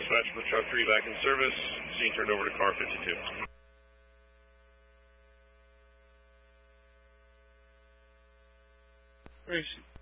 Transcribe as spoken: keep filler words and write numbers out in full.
Dispatch with truck three back in service. Scene turned over to car fifty-two. Where is she?